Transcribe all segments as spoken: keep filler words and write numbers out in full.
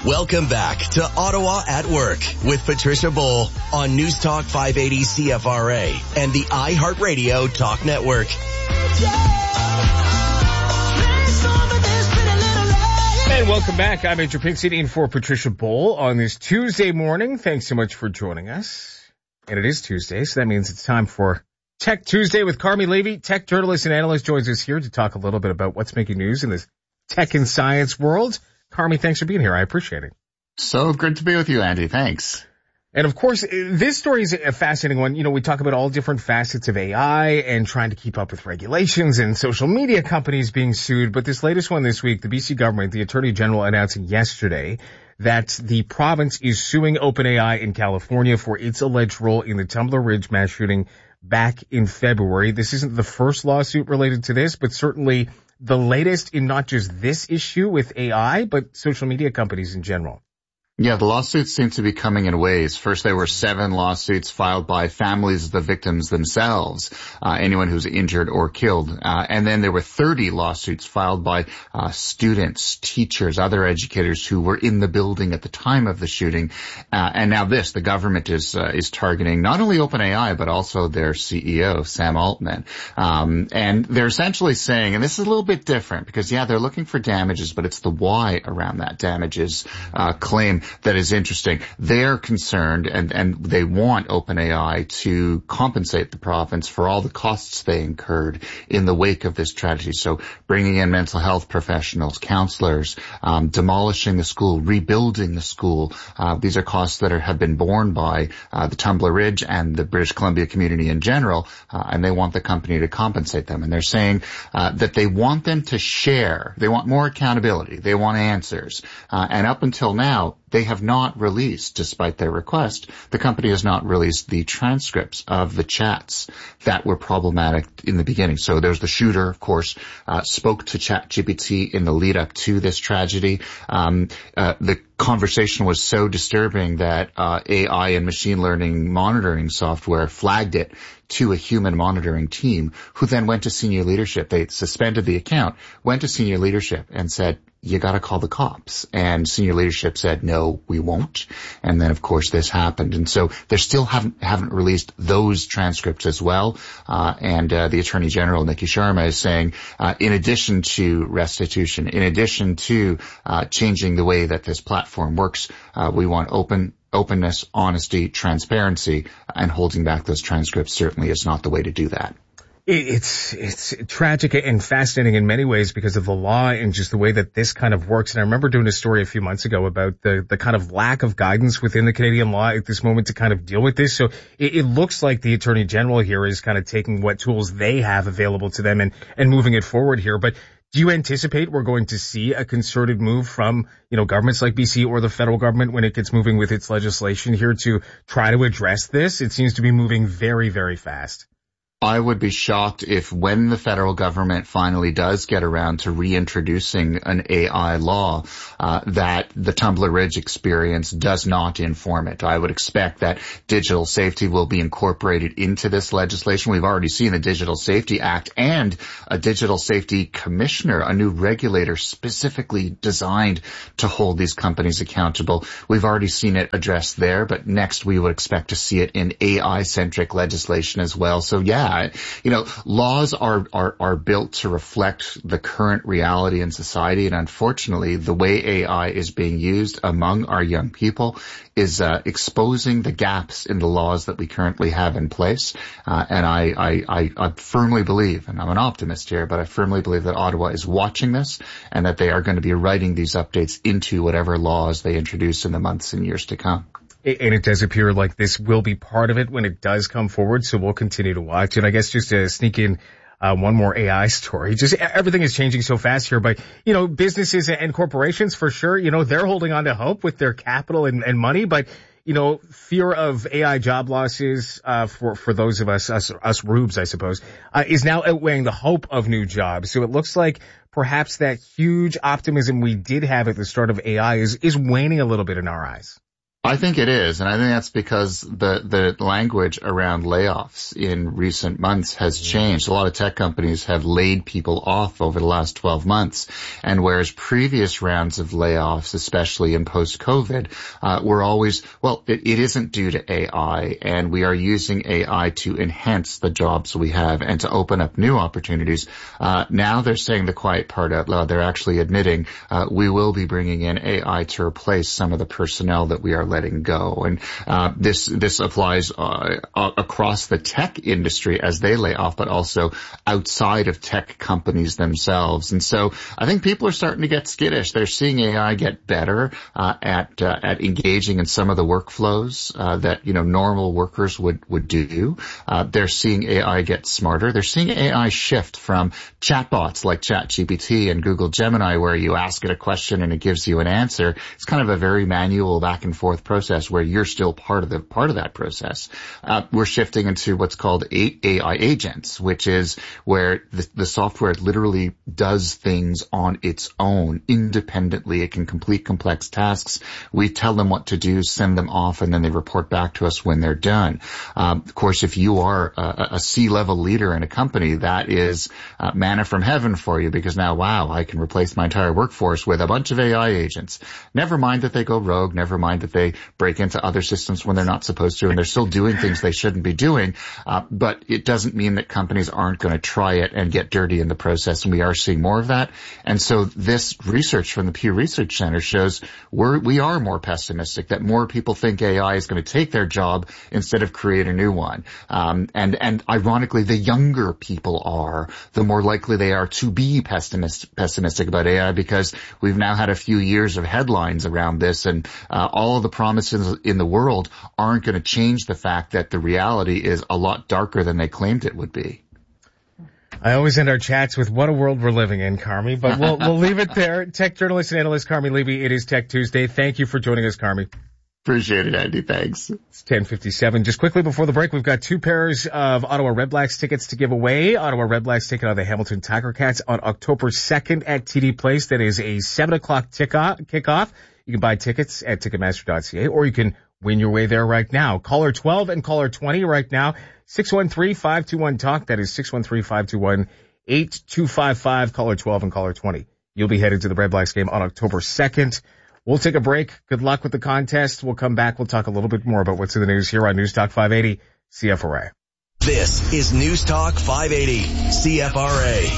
Welcome back to Ottawa at Work with Patricia Bowl on News Talk five eighty C F R A and the iHeartRadio Talk Network. And welcome back. I'm Andrew Pinkston in for Patricia Bowl on this Tuesday morning. Thanks so much for joining us. And it is Tuesday, so that means it's time for Tech Tuesday with Carmi Levy, tech journalist and analyst, joins us here to talk a little bit about what's making news in this tech and science world. Carmi, thanks for being here. I appreciate it. So good to be with you, Andy. Thanks. And of course, this story is a fascinating one. You know, we talk about all different facets of A I and trying to keep up with regulations and social media companies being sued. But this latest one this week, the B C government, the Attorney General announcing yesterday that the province is suing OpenAI in California for its alleged role in the Tumbler Ridge mass shooting back in February. This isn't the first lawsuit related to this, but certainly the latest in not just this issue with A I, but social media companies in general. Yeah, the lawsuits seem to be coming in waves. First, there were seven lawsuits filed by families of the victims themselves, uh, anyone who's injured or killed. Uh, and then there were thirty lawsuits filed by uh, students, teachers, other educators who were in the building at the time of the shooting. Uh, and now this, the government is uh, is targeting not only OpenAI, but also their C E O, Sam Altman. Um, and they're essentially saying, and this is a little bit different because, yeah, they're looking for damages, but it's the why around that damages uh, claim that is interesting. They're concerned and, and they want OpenAI to compensate the province for all the costs they incurred in the wake of this tragedy. So bringing in mental health professionals, counselors, um, demolishing the school, rebuilding the school. Uh, these are costs that are, have been borne by uh, the Tumbler Ridge and the British Columbia community in general, uh, and they want the company to compensate them. And they're saying uh, that they want them to share. They want more accountability. They want answers. Uh, and up until now, they have not released, despite their request, the company has not released the transcripts of the chats that were problematic in the beginning. So there's the shooter, of course, uh, spoke to ChatGPT in the lead up to this tragedy. Um, uh, the conversation was so disturbing that uh, A I and machine learning monitoring software flagged it to a human monitoring team who then went to senior leadership. They suspended the account, went to senior leadership and said, you got to call the cops. And senior leadership said, no, we won't. And then, of course, this happened. And so they still haven't haven't released those transcripts as well. Uh, and uh, the Attorney General, Nikki Sharma, is saying, uh, in addition to restitution, in addition to uh, changing the way that this platform works, uh, we want open openness, honesty, transparency, and holding back those transcripts certainly is not the way to do that. It's, it's tragic and fascinating in many ways because of the law and just the way that this kind of works. And I remember doing a story a few months ago about the, the kind of lack of guidance within the Canadian law at this moment to kind of deal with this. So it, it looks like the Attorney General here is kind of taking what tools they have available to them and, and moving it forward here. But do you anticipate we're going to see a concerted move from, you know, governments like B C or the federal government when it gets moving with its legislation here to try to address this? It seems to be moving very, very fast. I would be shocked if when the federal government finally does get around to reintroducing an A I law, uh, that the Tumbler Ridge experience does not inform it. I would expect that digital safety will be incorporated into this legislation. We've already seen the Digital Safety Act and a Digital Safety Commissioner, a new regulator specifically designed to hold these companies accountable. We've already seen it addressed there, but next we would expect to see it in A I-centric legislation as well. So yeah, you know, laws are, are, are built to reflect the current reality in society. And unfortunately, the way A I is being used among our young people is uh, exposing the gaps in the laws that we currently have in place. Uh, and I, I, I, I firmly believe, and I'm an optimist here, but I firmly believe that Ottawa is watching this and that they are going to be writing these updates into whatever laws they introduce in the months and years to come. And it does appear like this will be part of it when it does come forward, so we'll continue to watch. And I guess just to sneak in uh, one more A I story, just everything is changing so fast here. But, you know, businesses and corporations, for sure, you know, they're holding on to hope with their capital and, and money. But, you know, fear of A I job losses uh for, for those of us, us, us rubes, I suppose, uh, is now outweighing the hope of new jobs. So it looks like perhaps that huge optimism we did have at the start of A I is, is waning a little bit in our eyes. I think it is, and I think that's because the, the language around layoffs in recent months has changed. A lot of tech companies have laid people off over the last twelve months, and whereas previous rounds of layoffs, especially in post-COVID, uh, were always, well, it, it isn't due to A I, and we are using A I to enhance the jobs we have and to open up new opportunities. Uh, now they're saying the quiet part out loud. They're actually admitting uh, we will be bringing in A I to replace some of the personnel that we are letting go. And uh, this this applies uh, across the tech industry as they lay off, but also outside of tech companies themselves. And so I think people are starting to get skittish. They're seeing A I get better uh, at uh, at engaging in some of the workflows uh, that you know normal workers would would do. Uh, they're seeing A I get smarter. They're seeing A I shift from chatbots like ChatGPT and Google Gemini, where you ask it a question and it gives you an answer. It's kind of a very manual back and forth process where you're still part of the part of that process. Uh, we're shifting into what's called A I agents, which is where the, the software literally does things on its own independently. It can complete complex tasks. We tell them what to do, send them off, and then they report back to us when they're done. Um, of course, if you are a, a C-level leader in a company, that is uh, manna from heaven for you, because now, wow, I can replace my entire workforce with a bunch of A I agents. Never mind that they go rogue. Never mind that they break into other systems when they're not supposed to, and they're still doing things they shouldn't be doing. Uh, but it doesn't mean that companies aren't going to try it and get dirty in the process, and we are seeing more of that. And so this research from the Pew Research Center shows we're, we are more pessimistic, that more people think A I is going to take their job instead of create a new one. Um, and, and ironically, the younger people are, the more likely they are to be pessimist, pessimistic about A I, because we've now had a few years of headlines around this, and uh, all of the promises in the world aren't going to change the fact that the reality is a lot darker than they claimed it would be. I always end our chats with what a world we're living in, Carmi, but we'll, we'll leave it there. Tech journalist and analyst Carmi Levy, it is Tech Tuesday. Thank you for joining us, Carmi. Appreciate it, Andy. Thanks. It's ten fifty-seven. Just quickly before the break, we've got two pairs of Ottawa Redblacks tickets to give away. Ottawa Redblacks taking on the Hamilton Tiger Cats on October second at T D Place. That is a seven o'clock kickoff. You can buy tickets at ticketmaster dot c a, or you can win your way there right now. Caller twelve and caller twenty right now. six one three, five two one, talk. That is six one three, five two one, eight two five five. Caller twelve and caller twenty. You'll be headed to the Redblacks game on October second. We'll take a break. Good luck with the contest. We'll come back. We'll talk a little bit more about what's in the news here on News Talk five eighty C F R A. This is News Talk five eighty C F R A.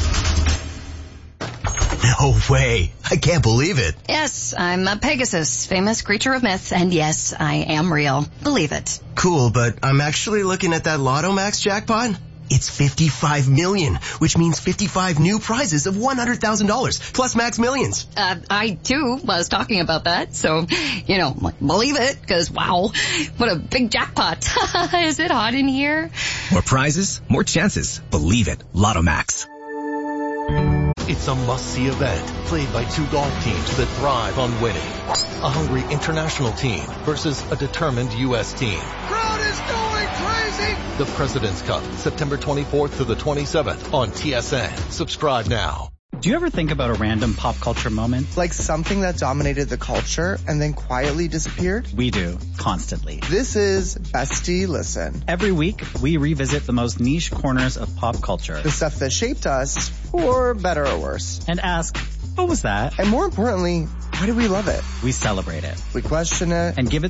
No way. I can't believe it. Yes, I'm a Pegasus, famous creature of myth, and yes, I am real. Believe it. Cool, but I'm actually looking at that Lotto Max jackpot. It's fifty-five million, which means fifty-five new prizes of one hundred thousand dollars, plus Max Millions. Uh, I, too, was talking about that, so, you know, believe it, because, wow, what a big jackpot. Is it hot in here? More prizes, more chances. Believe it. Lotto Max. It's a must-see event played by two golf teams that thrive on winning. A hungry international team versus a determined U S team. Crowd is going crazy! The President's Cup, September twenty-fourth to the twenty-seventh on T S N. Subscribe now. Do you ever think about a random pop culture moment? Like something that dominated the culture and then quietly disappeared? We do, constantly. This is Bestie Listen. Every week, we revisit the most niche corners of pop culture. The stuff that shaped us, for better or worse. And ask, what was that? And more importantly, why do we love it? We celebrate it. We question it. And give it